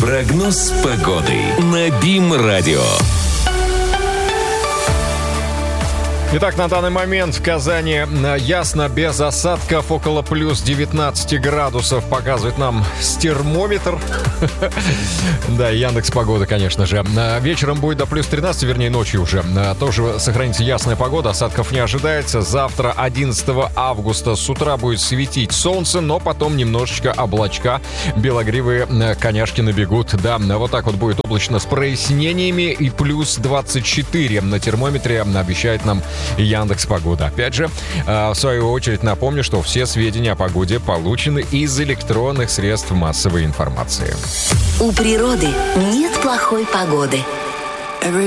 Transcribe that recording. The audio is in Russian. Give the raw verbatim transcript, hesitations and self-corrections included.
Прогноз погоды на БИМ-радио. Итак, на данный момент в Казани ясно, без осадков, около плюс девятнадцать градусов показывает нам термометр. Да, Яндекс.Погода, конечно же. Вечером будет до плюс тринадцать, вернее, ночью уже. Тоже сохранится ясная погода, осадков не ожидается. Завтра, одиннадцатого августа, с утра будет светить солнце, но потом немножечко облачка, белогривые коняшки набегут. Да, вот так вот будет облачно с прояснениями, и плюс двадцать четыре на термометре обещает нам Яндекс.Погода. Опять же, в свою очередь напомню, что все сведения о погоде получены из электронных средств массовой информации. У природы нет плохой погоды.